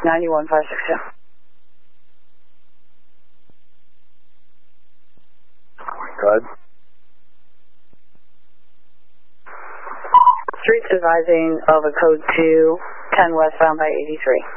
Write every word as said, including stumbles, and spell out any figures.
ninety-one five six two. Go ahead. Streets advising of a code two, ten westbound by eighty-three.